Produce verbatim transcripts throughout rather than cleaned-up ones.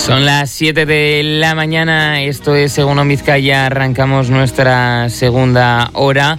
Son las siete de la mañana, esto es Egunon Vizcaya, arrancamos nuestra segunda hora.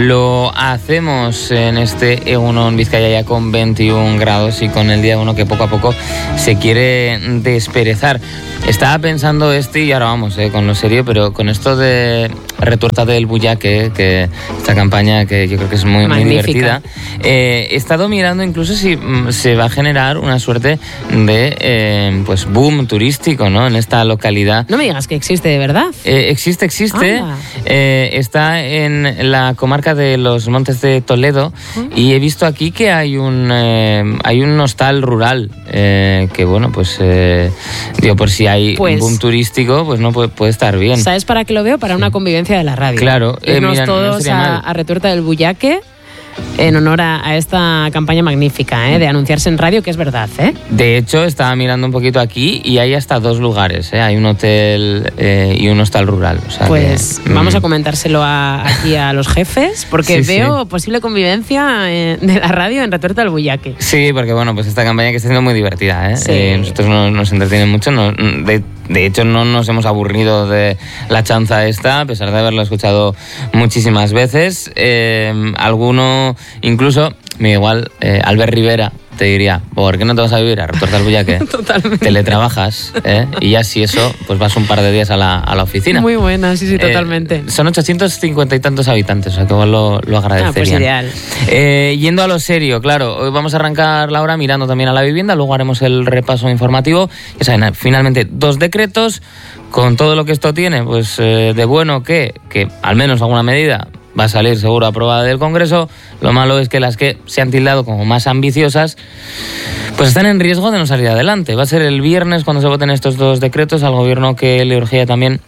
Lo hacemos en este Egunon Vizcaya ya con veintiún grados y con el día uno que poco a poco se quiere desperezar. Estaba pensando este, y ahora vamos eh, con lo serio, pero con esto de Retuerta del Bullaque, que esta campaña que yo creo que es muy, muy divertida, eh, he estado mirando incluso si se va a generar una suerte de eh, pues boom turístico, ¿no? En esta localidad. No me digas que existe de verdad. Eh, existe, existe. Eh, está en la comarca de los Montes de Toledo uh-huh. y he visto aquí que hay un eh, hay un hostal rural eh, que bueno pues eh, digo por si hay pues, un boom turístico pues no puede, puede estar bien. ¿Sabes para qué lo veo? Para sí. una convivencia de la radio. Claro. Eh, Irnos mira, todos no a, a Retuerta del Bullaque en honor a, a esta campaña magnífica, ¿eh? De anunciarse en radio, que es verdad, ¿eh? De hecho, estaba mirando un poquito aquí y hay hasta dos lugares, ¿eh? Hay un hotel eh, y un hostal rural. O sea pues que, vamos mm. a comentárselo a, aquí a los jefes, porque sí, veo sí. posible convivencia eh, de la radio en Retuerta del Bullaque. Sí, porque bueno, pues esta campaña que está siendo muy divertida, ¿eh? Sí. Eh, nosotros nos, nos entretiene mucho, nos, de, de hecho no nos hemos aburrido de la chanza esta, a pesar de haberla escuchado muchísimas veces. Eh, alguno, incluso, me igual, eh, Albert Rivera te diría, ¿por qué no te vas a vivir a Retuerta del Bullaque? Totalmente. Teletrabajas, ¿eh? Y ya si eso, pues vas un par de días a la, a la oficina. Muy buena, sí, sí, totalmente. Eh, son ochocientos cincuenta y tantos habitantes, o sea que igual lo, lo agradecerían. Ah, pues ideal. Eh, yendo a lo serio, claro, hoy vamos a arrancar la hora mirando también a la vivienda, luego haremos el repaso informativo. Ya saben, finalmente, dos decretos, con todo lo que esto tiene, pues eh, de bueno que, que al menos alguna medida va a salir seguro aprobada del Congreso. Lo malo es que las que se han tildado como más ambiciosas pues están en riesgo de no salir adelante. Va a ser el viernes cuando se voten estos dos decretos, al gobierno que le urgía también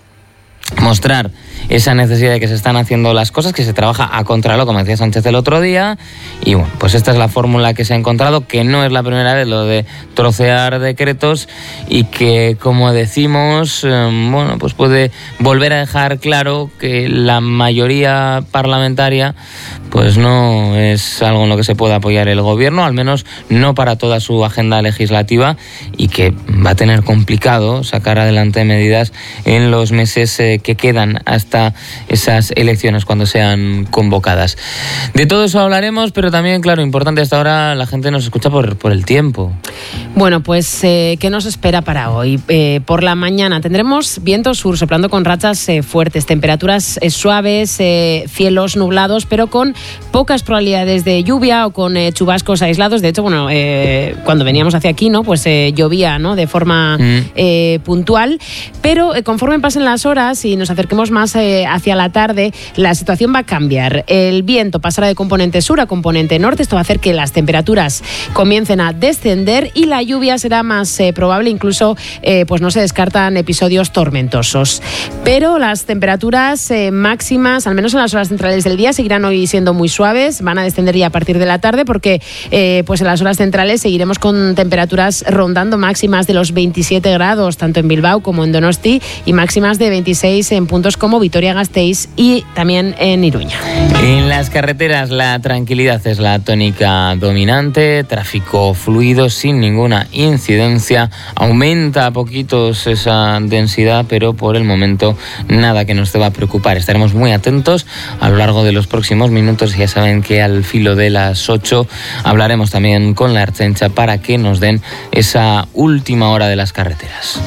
mostrar esa necesidad de que se están haciendo las cosas, que se trabaja a contrarreloj, como decía Sánchez el otro día, y bueno, pues esta es la fórmula que se ha encontrado, que no es la primera vez lo de trocear decretos y que, como decimos, eh, bueno, pues puede volver a dejar claro que la mayoría parlamentaria pues no es algo en lo que se pueda apoyar el gobierno, al menos no para toda su agenda legislativa, y que va a tener complicado sacar adelante medidas en los meses eh, que quedan hasta esas elecciones cuando sean convocadas. De todo eso hablaremos, pero también, claro, importante hasta ahora, la gente nos escucha por, por el tiempo. Bueno, pues, eh, ¿qué nos espera para hoy? Eh, por la mañana tendremos viento sur soplando con rachas eh, fuertes, temperaturas eh, suaves, eh, cielos nublados, pero con pocas probabilidades de lluvia o con eh, chubascos aislados. De hecho, bueno, eh, cuando veníamos hacia aquí, ¿no? Pues eh, llovía, ¿no? De forma mm. eh, puntual, pero eh, conforme pasen las horas y nos acerquemos más eh, hacia la tarde, la situación va a cambiar. El viento pasará de componente sur a componente norte. Esto va a hacer que las temperaturas comiencen a descender y la lluvia será más eh, probable. Incluso eh, pues no se descartan episodios tormentosos. Pero las temperaturas eh, máximas, al menos en las horas centrales del día, seguirán hoy siendo muy suaves. Van a descender ya a partir de la tarde porque eh, pues en las horas centrales seguiremos con temperaturas rondando máximas de los veintisiete grados, tanto en Bilbao como en Donosti, y máximas de veintiséis en puntos como Vitoria-Gasteiz y también en Iruña. En las carreteras la tranquilidad es la tónica dominante, tráfico fluido sin ninguna incidencia, aumenta a poquitos esa densidad, pero por el momento nada que nos deba preocupar. Estaremos muy atentos a lo largo de los próximos minutos. Ya saben que al filo de las ocho hablaremos también con la Ertzaintza para que nos den esa última hora de las carreteras.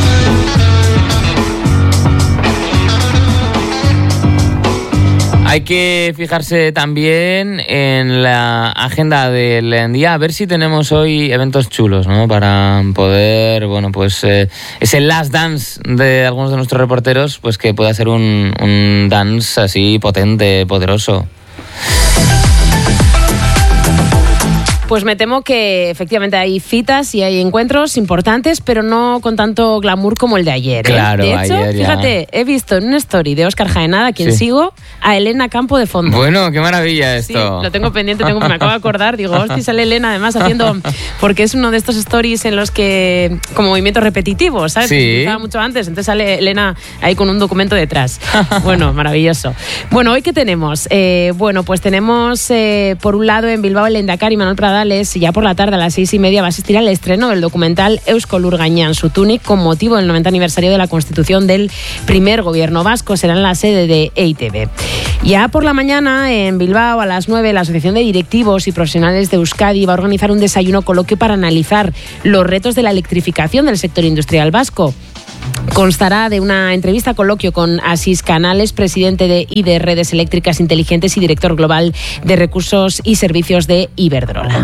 Hay que fijarse también en la agenda del día, a ver si tenemos hoy eventos chulos, ¿no? Para poder, bueno, pues eh, ese last dance de algunos de nuestros reporteros, pues que pueda ser un, un dance así potente, poderoso. Pues me temo que efectivamente hay citas y hay encuentros importantes, pero no con tanto glamour como el de ayer. ¿eh? Claro, de hecho, ayer ya. Fíjate, he visto en una story de Óscar Jaenada, a quien sí. sigo, a Elena Campo de fondo. Bueno, qué maravilla esto. Sí, lo tengo pendiente, tengo, me acabo de acordar, digo, hostia, sale Elena además haciendo, porque es uno de estos stories en los que, como movimientos repetitivos, ¿sabes? Sí. Que se utilizaba mucho antes, entonces sale Elena ahí con un documento detrás. Bueno, maravilloso. Bueno, ¿hoy qué tenemos? Eh, bueno, pues tenemos, eh, por un lado, en Bilbao, el Lehendakari Manuel Pradal Modales, ya por la tarde a las seis y media va a asistir al estreno del documental Eusko Lur Gainean Zutunik con motivo del noventa aniversario de la constitución del primer gobierno vasco. Será en la sede de E I Te Be. Ya por la mañana en Bilbao a las nueve la Asociación de Directivos y Profesionales de Euskadi va a organizar un desayuno coloquio para analizar los retos de la electrificación del sector industrial vasco. Constará de una entrevista coloquio con Asís Canales, presidente de I D Redes Eléctricas Inteligentes y director global de Recursos y Servicios de Iberdrola.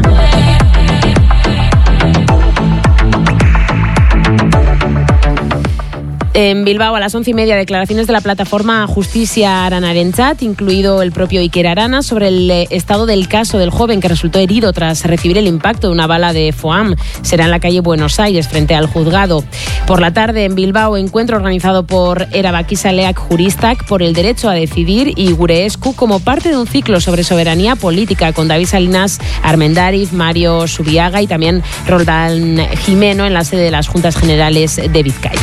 En Bilbao, a las once y media, declaraciones de la plataforma Justicia Aranarentzat, incluido el propio Iker Arana, sobre el estado del caso del joven que resultó herido tras recibir el impacto de una bala de FOAM. Será en la calle Buenos Aires, frente al juzgado. Por la tarde, en Bilbao, encuentro organizado por Erabakizaleak Juristak por el derecho a decidir y Gure Esku como parte de un ciclo sobre soberanía política con David Salinas Armendariz, Mario Subiaga y también Roldán Jimeno en la sede de las Juntas Generales de Vizcaya.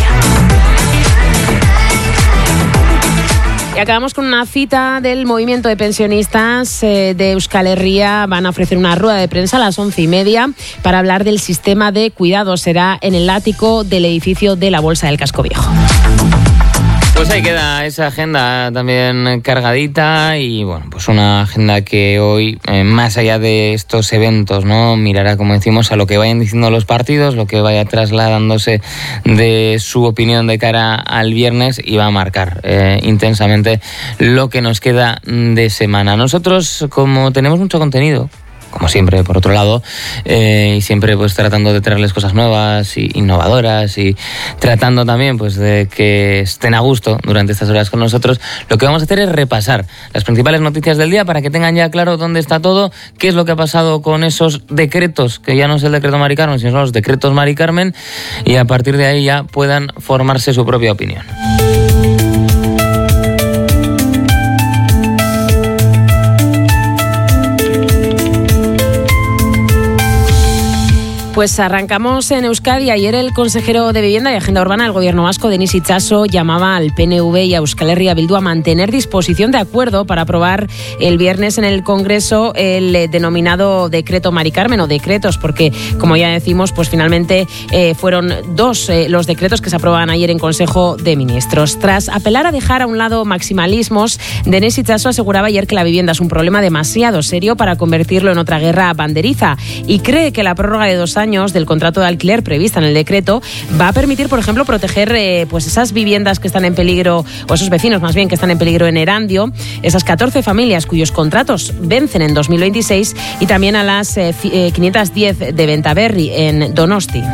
Y acabamos con una cita del movimiento de pensionistas eh, de Euskal Herria. Van a ofrecer una rueda de prensa a las once y media para hablar del sistema de cuidados. Será en el ático del edificio de la Bolsa del Casco Viejo. Pues ahí queda esa agenda también cargadita y bueno, pues una agenda que hoy, eh, más allá de estos eventos, ¿no? Mirará, como decimos, a lo que vayan diciendo los partidos, lo que vaya trasladándose de su opinión de cara al viernes y va a marcar eh, intensamente lo que nos queda de semana. Nosotros, como tenemos mucho contenido, como siempre, por otro lado, eh, y siempre pues tratando de traerles cosas nuevas e innovadoras y tratando también pues de que estén a gusto durante estas horas con nosotros, lo que vamos a hacer es repasar las principales noticias del día para que tengan ya claro dónde está todo, qué es lo que ha pasado con esos decretos, que ya no es el decreto Mari Carmen, sino son los decretos Mari Carmen, y a partir de ahí ya puedan formarse su propia opinión. Pues arrancamos en Euskadi. Ayer el consejero de Vivienda y Agenda Urbana del Gobierno vasco, Denis Itxaso, llamaba al P N V y a Euskal Herria Bildu a mantener disposición de acuerdo para aprobar el viernes en el Congreso el denominado decreto Mari Carmen, o decretos, porque, como ya decimos, pues finalmente eh, fueron dos eh, los decretos que se aprobaban ayer en Consejo de Ministros. Tras apelar a dejar a un lado maximalismos, Denis Itxaso aseguraba ayer que la vivienda es un problema demasiado serio para convertirlo en otra guerra banderiza y cree que la prórroga de dos años años del contrato de alquiler prevista en el decreto va a permitir, por ejemplo, proteger eh, pues esas viviendas que están en peligro, o esos vecinos más bien que están en peligro en Erandio, esas catorce familias cuyos contratos vencen en dos mil veintiséis, y también a las eh, quinientas diez de Bentaberri en Donosti.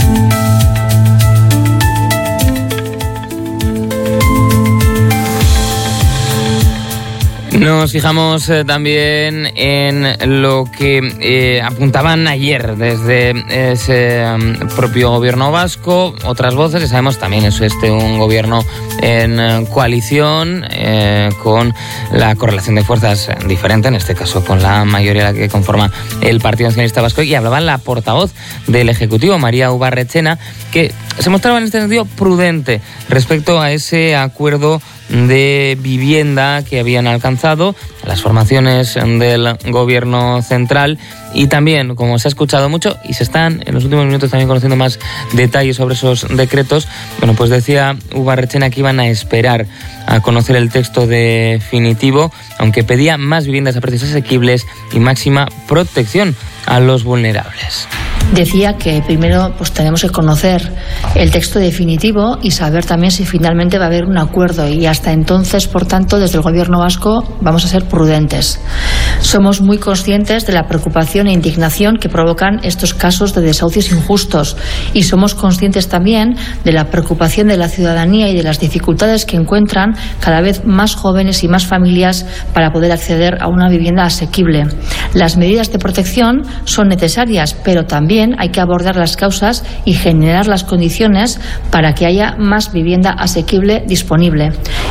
Nos fijamos eh, también en lo que eh, apuntaban ayer desde ese um, propio gobierno vasco, otras voces, que sabemos también es este un gobierno en eh, coalición eh, con la correlación de fuerzas diferente, en este caso con la mayoría que conforma el Partido Nacionalista Vasco, y hablaba la portavoz del Ejecutivo, María Ubarretxena, que se mostraba en este sentido prudente respecto a ese acuerdo de vivienda que habían alcanzado las formaciones del gobierno central, y también, como se ha escuchado mucho y se están en los últimos minutos también conociendo más detalles sobre esos decretos, bueno, pues decía Ubarretxena que iban a esperar a conocer el texto definitivo, aunque pedía más viviendas a precios asequibles y máxima protección a los vulnerables. Decía que primero pues tenemos que conocer el texto definitivo y saber también si finalmente va a haber un acuerdo, y hasta entonces, por tanto, desde el Gobierno vasco vamos a ser prudentes. Somos muy conscientes de la preocupación e indignación que provocan estos casos de desahucios injustos, y somos conscientes también de la preocupación de la ciudadanía y de las dificultades que encuentran cada vez más jóvenes y más familias para poder acceder a una vivienda asequible. Las medidas de protección son necesarias, pero también hay que abordar las causas y generar las condiciones para que haya más vivienda asequible disponible.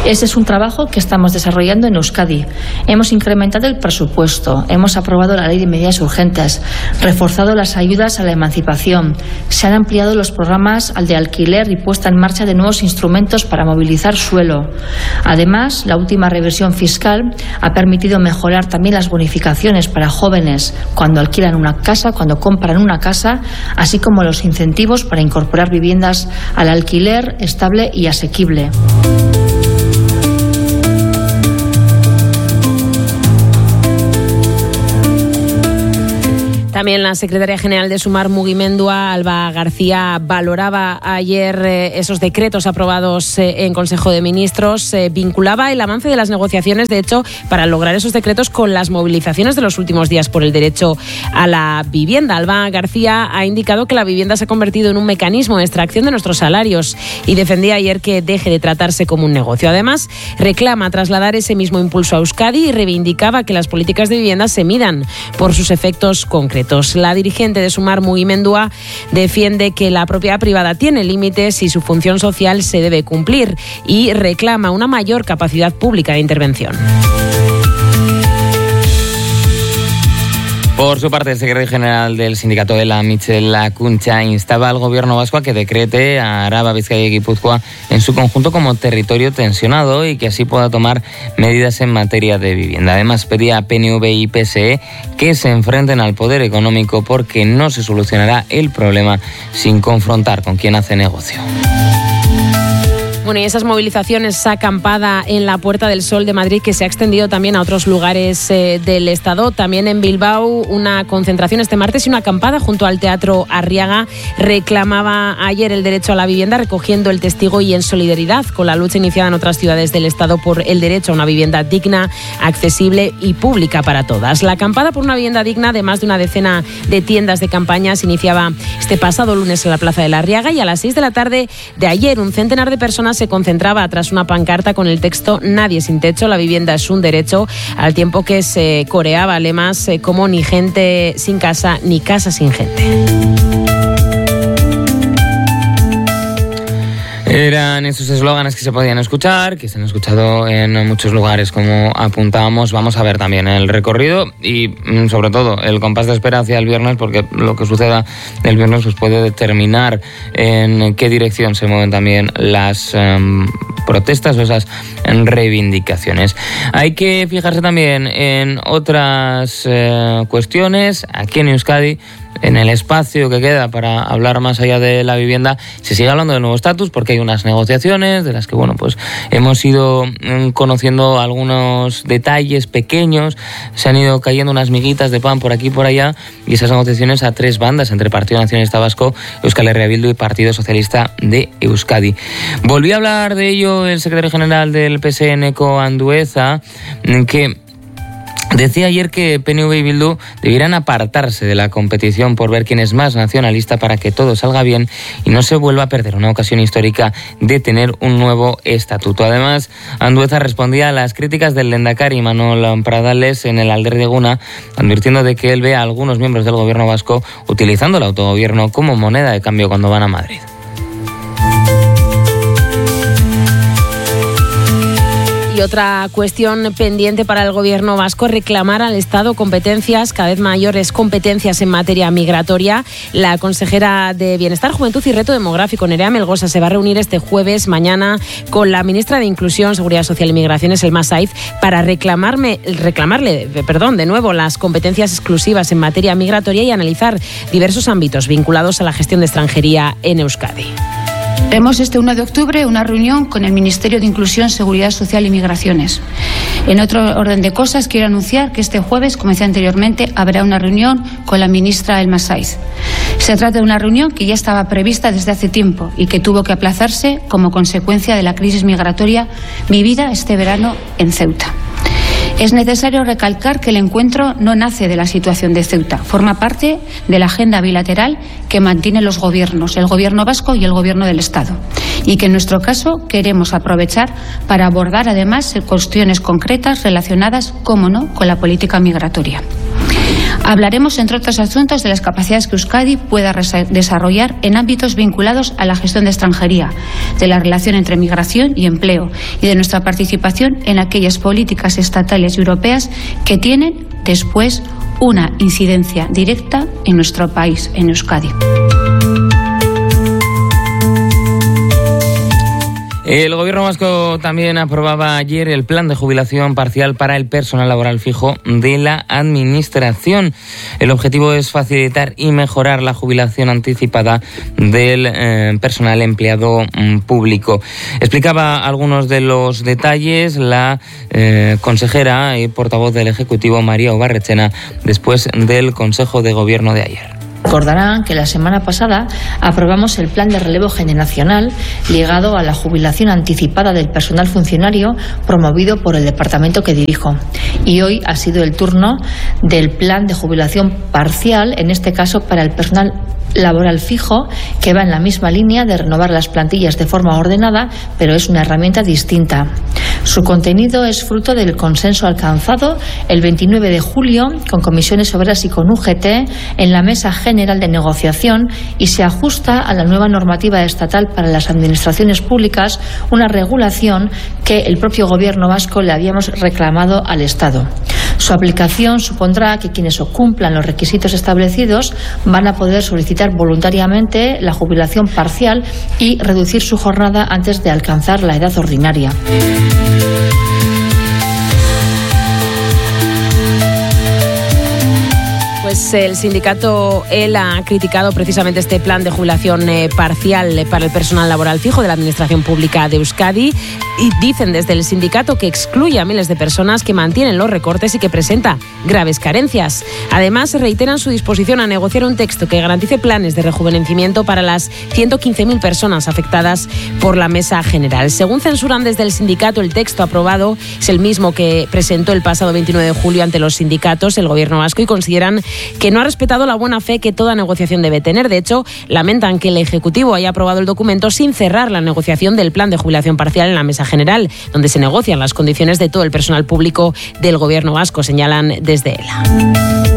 Ese es un trabajo que estamos desarrollando en Euskadi. Hemos incrementado el presupuesto, hemos aprobado la ley de medidas urgentes, reforzado las ayudas a la emancipación, se han ampliado los programas al de alquiler y puesta en marcha de nuevos instrumentos para movilizar suelo. Además, la última revisión fiscal ha permitido mejorar también las bonificaciones para jóvenes cuando alquilan una casa, cuando compran una casa, así como los incentivos para incorporar viviendas al alquiler estable y asequible. También la secretaria general de Sumar Mugimendua, Alba García, valoraba ayer eh, esos decretos aprobados eh, en Consejo de Ministros, eh, vinculaba el avance de las negociaciones, de hecho, para lograr esos decretos con las movilizaciones de los últimos días por el derecho a la vivienda. Alba García ha indicado que la vivienda se ha convertido en un mecanismo de extracción de nuestros salarios y defendía ayer que deje de tratarse como un negocio. Además, reclama trasladar ese mismo impulso a Euskadi y reivindicaba que las políticas de vivienda se midan por sus efectos concretos. La dirigente de Sumar Mugimendua defiende que la propiedad privada tiene límites y su función social se debe cumplir y reclama una mayor capacidad pública de intervención. Por su parte, el secretario general del sindicato de la Michel Lacuncha instaba al gobierno vasco a que decrete a Araba, Bizkaia y Guipúzcoa en su conjunto como territorio tensionado y que así pueda tomar medidas en materia de vivienda. Además, pedía a P N V y P S E que se enfrenten al poder económico porque no se solucionará el problema sin confrontar con quien hace negocio. Bueno, y esas movilizaciones, esa acampada en la Puerta del Sol de Madrid que se ha extendido también a otros lugares eh, del Estado. También en Bilbao, una concentración este martes y una acampada junto al Teatro Arriaga reclamaba ayer el derecho a la vivienda, recogiendo el testigo y en solidaridad con la lucha iniciada en otras ciudades del Estado por el derecho a una vivienda digna, accesible y pública para todas. La acampada por una vivienda digna de más de una decena de tiendas de campaña se iniciaba este pasado lunes en la Plaza de la Arriaga y a las seis de la tarde de ayer un centenar de personas se concentraba tras una pancarta con el texto "Nadie sin techo, la vivienda es un derecho", al tiempo que se coreaba lemas como "ni gente sin casa, ni casa sin gente". Eran esos eslóganes que se podían escuchar, que se han escuchado en muchos lugares, como apuntábamos. Vamos a ver también el recorrido y, sobre todo, el compás de espera hacia el viernes, porque lo que suceda el viernes pues puede determinar en qué dirección se mueven también las um, protestas o esas reivindicaciones. Hay que fijarse también en otras eh, cuestiones. Aquí en Euskadi, en el espacio que queda para hablar más allá de la vivienda, se sigue hablando del nuevo estatus porque hay unas negociaciones de las que, bueno, pues hemos ido conociendo algunos detalles pequeños, se han ido cayendo unas miguitas de pan por aquí y por allá, y esas negociaciones a tres bandas entre Partido Nacionalista Vasco, Euskal Herria Bildu y Partido Socialista de Euskadi. Volví a hablar de ello el secretario general del P S N, Eneko Andueza, que decía ayer que P N V y Bildu debieran apartarse de la competición por ver quién es más nacionalista para que todo salga bien y no se vuelva a perder una ocasión histórica de tener un nuevo estatuto. Además, Andueza respondía a las críticas del lehendakari Imanol Pradales en el Alderdi Eguna, advirtiendo de que él ve a algunos miembros del gobierno vasco utilizando el autogobierno como moneda de cambio cuando van a Madrid. Y otra cuestión pendiente para el gobierno vasco, reclamar al Estado competencias, cada vez mayores competencias en materia migratoria. La consejera de Bienestar, Juventud y Reto Demográfico, Nerea Melgosa, se va a reunir este jueves, mañana, con la ministra de Inclusión, Seguridad Social y Migraciones, Elma Saiz, para reclamarme, reclamarle perdón, de nuevo las competencias exclusivas en materia migratoria y analizar diversos ámbitos vinculados a la gestión de extranjería en Euskadi. Tenemos este uno de octubre una reunión con el Ministerio de Inclusión, Seguridad Social y Migraciones. En otro orden de cosas, quiero anunciar que este jueves, como decía anteriormente, habrá una reunión con la ministra Elma Saiz. Se trata de una reunión que ya estaba prevista desde hace tiempo y que tuvo que aplazarse como consecuencia de la crisis migratoria vivida este verano en Ceuta. Es necesario recalcar que el encuentro no nace de la situación de Ceuta, forma parte de la agenda bilateral que mantienen los gobiernos, el gobierno vasco y el gobierno del Estado, y que en nuestro caso queremos aprovechar para abordar además cuestiones concretas relacionadas, cómo no, con la política migratoria. Hablaremos, entre otros asuntos, de las capacidades que Euskadi pueda desarrollar en ámbitos vinculados a la gestión de extranjería, de la relación entre migración y empleo y de nuestra participación en aquellas políticas estatales y europeas que tienen después una incidencia directa en nuestro país, en Euskadi. El Gobierno vasco también aprobaba ayer el plan de jubilación parcial para el personal laboral fijo de la Administración. El objetivo es facilitar y mejorar la jubilación anticipada del eh, personal empleado mm, público. Explicaba algunos de los detalles la eh, consejera y portavoz del Ejecutivo, María Obarrechena, después del Consejo de Gobierno de ayer. Recordarán que la semana pasada aprobamos el plan de relevo generacional ligado a la jubilación anticipada del personal funcionario promovido por el departamento que dirijo. Y hoy ha sido el turno del plan de jubilación parcial, en este caso para el personal laboral fijo, que va en la misma línea de renovar las plantillas de forma ordenada, pero es una herramienta distinta. Su contenido es fruto del consenso alcanzado el veintinueve de julio con comisiones obreras y con U G T en la Mesa General de Negociación y se ajusta a la nueva normativa estatal para las administraciones públicas, una regulación que el propio Gobierno vasco le habíamos reclamado al Estado. Su aplicación supondrá que quienes cumplan los requisitos establecidos van a poder solicitar voluntariamente la jubilación parcial y reducir su jornada antes de alcanzar la edad ordinaria. Pues el sindicato E L A ha criticado precisamente este plan de jubilación eh, parcial para el personal laboral fijo de la Administración Pública de Euskadi y dicen desde el sindicato que excluye a miles de personas, que mantienen los recortes y que presenta graves carencias. Además, reiteran su disposición a negociar un texto que garantice planes de rejuvenecimiento para las ciento quince mil personas afectadas por la Mesa General. Según censuran desde el sindicato, el texto aprobado es el mismo que presentó el pasado veintinueve de julio ante los sindicatos el Gobierno vasco y consideran que no ha respetado la buena fe que toda negociación debe tener. De hecho, lamentan que el Ejecutivo haya aprobado el documento sin cerrar la negociación del plan de jubilación parcial en la Mesa General, donde se negocian las condiciones de todo el personal público del Gobierno vasco, señalan desde E L A.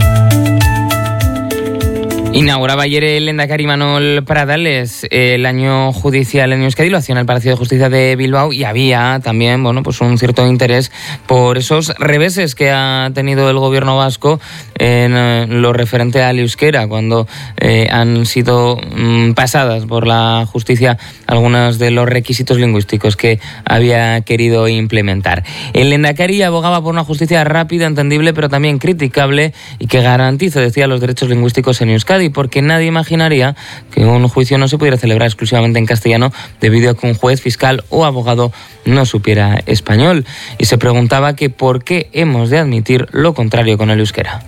Inauguraba ayer el lehendakari Imanol Pradales el año judicial en Euskadi, lo hacía en el Palacio de Justicia de Bilbao y había también, bueno, pues un cierto interés por esos reveses que ha tenido el Gobierno vasco en lo referente al euskera, cuando eh, han sido mm, pasadas por la justicia algunos de los requisitos lingüísticos que había querido implementar. El lehendakari abogaba por una justicia rápida, entendible, pero también criticable y que garantice, decía, los derechos lingüísticos en Euskadi, porque nadie imaginaría que un juicio no se pudiera celebrar exclusivamente en castellano debido a que un juez, fiscal o abogado no supiera español. Y se preguntaba que por qué hemos de admitir lo contrario con el euskera.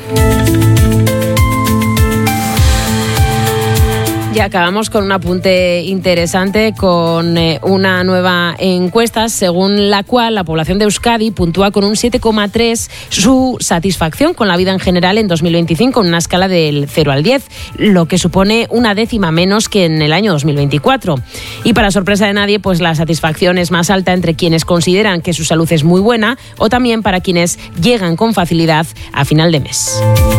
Y acabamos con un apunte interesante, con eh, una nueva encuesta según la cual la población de Euskadi puntúa con un siete coma tres su satisfacción con la vida en general en dos mil veinticinco, en una escala del cero al diez, lo que supone una décima menos que en el año dos mil veinticuatro. Y para sorpresa de nadie, pues la satisfacción es más alta entre quienes consideran que su salud es muy buena o también para quienes llegan con facilidad a final de mes.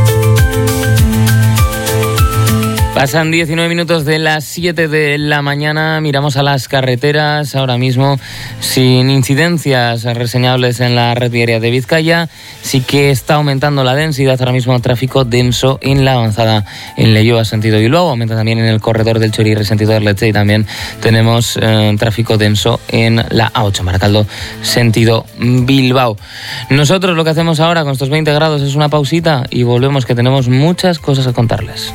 Pasan diecinueve minutos de las siete de la mañana, miramos a las carreteras ahora mismo sin incidencias reseñables en la red viaria de Vizcaya. Sí que está aumentando la densidad, ahora mismo tráfico denso en la avanzada en Leioa sentido Bilbao, aumenta también en el corredor del Chorirri sentido Erletxe y también tenemos eh, tráfico denso en la A ocho Maracaldo sentido Bilbao. Nosotros lo que hacemos ahora con estos veinte grados es una pausita y volvemos, que tenemos muchas cosas a contarles.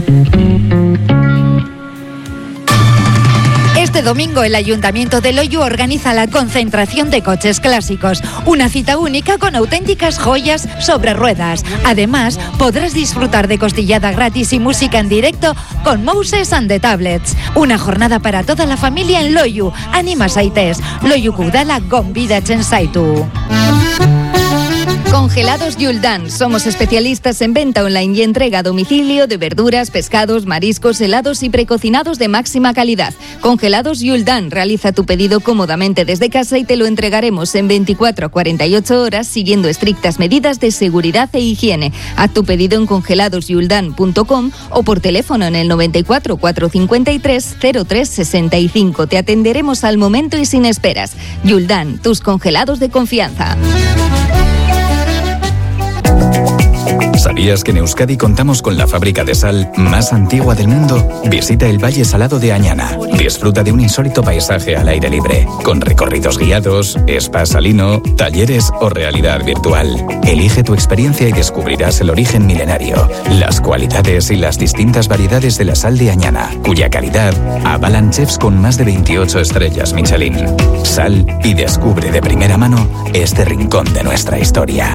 Este domingo el Ayuntamiento de Loiu organiza la concentración de coches clásicos, una cita única con auténticas joyas sobre ruedas. Además, podrás disfrutar de costillada gratis y música en directo con Mouses and the Tablets. Una jornada para toda la familia en Loiu. Anima zaitez, Loiuko udala gonbidatzen zaitu. Congelados Yuldan. Somos especialistas en venta online y entrega a domicilio de verduras, pescados, mariscos, helados y precocinados de máxima calidad. Congelados Yuldan. Realiza tu pedido cómodamente desde casa y te lo entregaremos en veinticuatro a cuarenta y ocho horas siguiendo estrictas medidas de seguridad e higiene. Haz tu pedido en congelados yuldan punto com o por teléfono en el noventa y cuatro, cuatrocientos cincuenta y tres, cero tres sesenta y cinco. Te atenderemos al momento y sin esperas. Yuldan, tus congelados de confianza. ¿Sabías que en Euskadi contamos con la fábrica de sal más antigua del mundo? Visita el Valle Salado de Añana. Disfruta de un insólito paisaje al aire libre, con recorridos guiados, spa salino, talleres o realidad virtual. Elige tu experiencia y descubrirás el origen milenario, las cualidades y las distintas variedades de la sal de Añana, cuya calidad avalan chefs con más de veintiocho estrellas Michelin. Sal y descubre de primera mano este rincón de nuestra historia.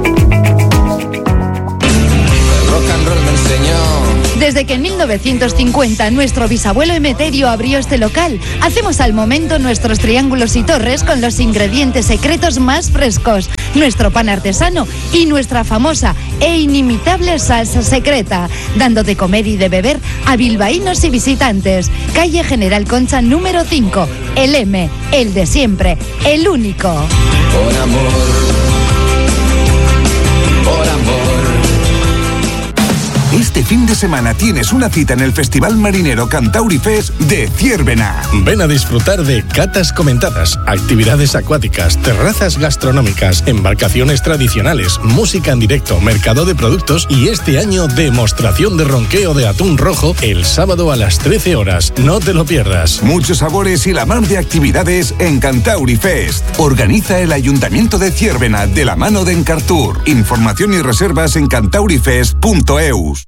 Desde que en mil novecientos cincuenta nuestro bisabuelo Emeterio abrió este local, hacemos al momento nuestros triángulos y torres con los ingredientes secretos más frescos, nuestro pan artesano y nuestra famosa e inimitable salsa secreta, dando de comer y de beber a bilbaínos y visitantes. Calle General Concha número cinco, el M, el de siempre, el único. Por amor, por amor. Este fin de semana tienes una cita en el Festival Marinero Cantauri Fest de Ziérbena. Ven a disfrutar de catas comentadas, actividades acuáticas, terrazas gastronómicas, embarcaciones tradicionales, música en directo, mercado de productos y este año demostración de ronqueo de atún rojo el sábado a las trece horas. No te lo pierdas. Muchos sabores y la mar de actividades en Cantauri Fest. Organiza el Ayuntamiento de Ziérbena de la mano de Encartur. Información y reservas en cantaurifest punto eus.